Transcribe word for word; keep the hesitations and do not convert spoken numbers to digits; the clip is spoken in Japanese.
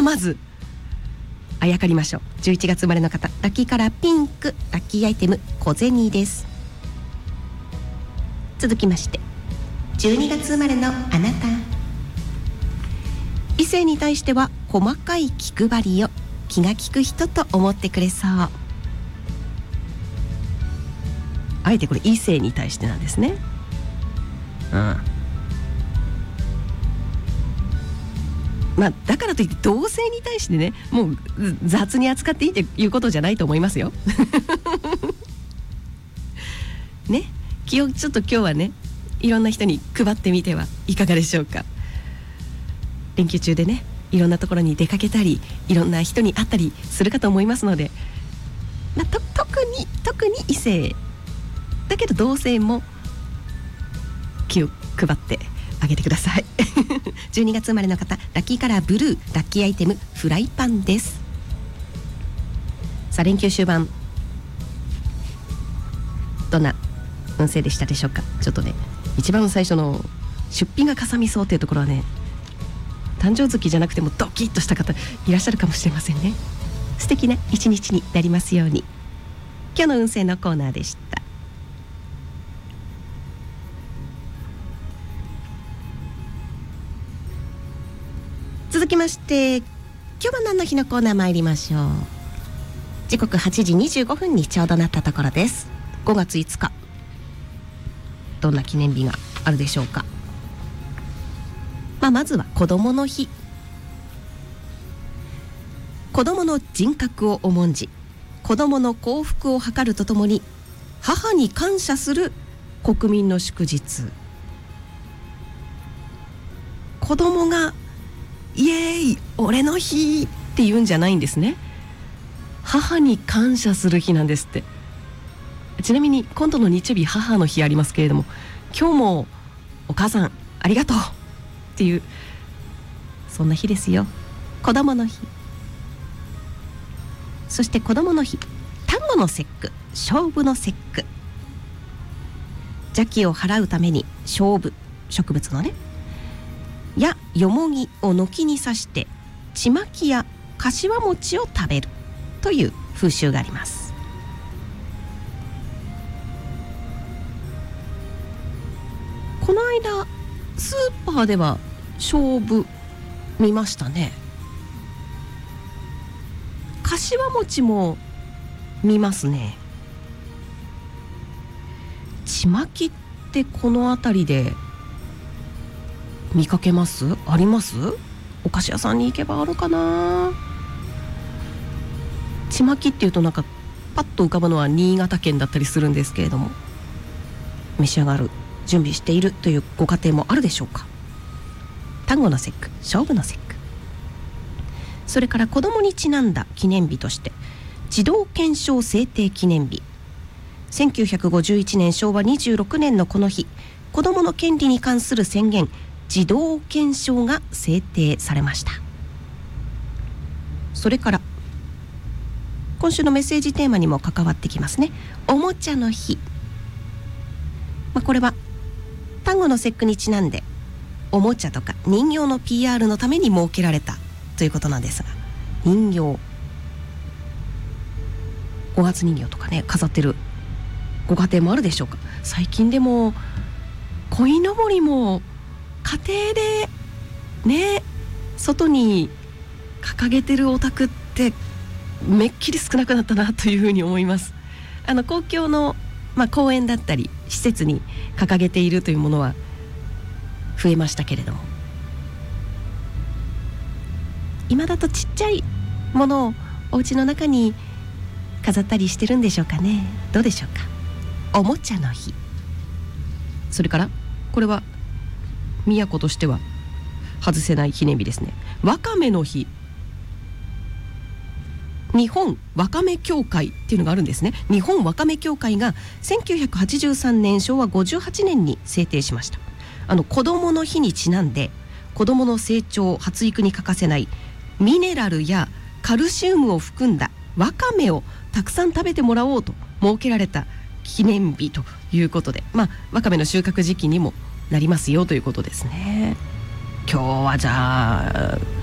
まずあやかりましょう。じゅういちがつ生まれの方、ラッキーカラーピンク、ラッキーアイテム小銭です。続きましてじゅうにがつ生まれのあなた、異性に対しては細かい気配りを気が利く人と思ってくれそう。あえてこれ異性に対してなんですね。うんまあ、だからといって同性に対してね、もう雑に扱っていいということじゃないと思いますよね、気をちょっと今日はね、いろんな人に配ってみてはいかがでしょうか。連休中でね、いろんなところに出かけたり、いろんな人に会ったりするかと思いますので、まあ、と特に特に異性だけど同性も気を配ってあげてくださいじゅうにがつ生まれの方、ラッキーカラーブルー、ラッキーアイテムフライパンです。さあ連休終盤、どんな運勢でしたでしょうか。ちょっとね、一番最初の出費がかさみそうというところはね、誕生月じゃなくてもドキッとした方いらっしゃるかもしれませんね。素敵な一日になりますように。今日の運勢のコーナーでした。続きまして今日は何の日のコーナー参りましょう。時刻はちじにじゅうごふんにちょうどなったところです。ごがついつか、どんな記念日があるでしょうか。まあ、まずは子どもの日。子どもの人格を重んじ、子どもの幸福を図るとともに母に感謝する国民の祝日。子どもがイエーイ俺の日って言うんじゃないんですね。母に感謝する日なんですって。ちなみに今度の日曜日母の日ありますけれども、今日もお母さんありがとうっていう、そんな日ですよ、子供の日。そして子供の日、端午の節句、菖蒲の節句。邪気を払うために菖蒲、植物のね、やよもぎを軒に刺してちまきやかしわ餅を食べるという風習があります。この間スーパーでは菖蒲見ましたね。かしわ餅も見ますね。ちまきってこの辺りで見かけます？あります？お菓子屋さんに行けばあるかな。ちまきっていうとなんかパッと浮かぶのは新潟県だったりするんですけれども、召し上がる準備しているというご家庭もあるでしょうか。端午の節句、菖蒲の節句。それから子供にちなんだ記念日として児童憲章制定記念日。せんきゅうひゃくごじゅういちねんしょうわにじゅうろくねんのこの日、子供の権利に関する宣言、児童憲章が制定されました。それから今週のメッセージテーマにも関わってきますね。おもちゃの日、まあ、これは端午の節句にちなんでおもちゃとか人形の ピーアール のために設けられたということなんですが、人形、五月人形とかね飾ってるご家庭もあるでしょうか。最近でも鯉のぼりも家庭でね外に掲げてるお宅ってめっきり少なくなったなというふうに思います。あの公共の、まあ、公園だったり施設に掲げているというものは増えましたけれども、今だとちっちゃいものをお家の中に飾ったりしてるんでしょうかね。どうでしょうか。おもちゃの日。それからこれは都としては外せない記念日ですね。わかめの日。日本わかめ協会っていうのがあるんですね。日本わかめ協会がせんきゅうひゃくはちじゅうさんねんしょうわごじゅうはちねんに制定しました。あの子どもの日にちなんで、子どもの成長発育に欠かせないミネラルやカルシウムを含んだわかめをたくさん食べてもらおうと設けられた記念日ということで、まあわかめの収穫時期にもなりますよということですね。今日はじゃあ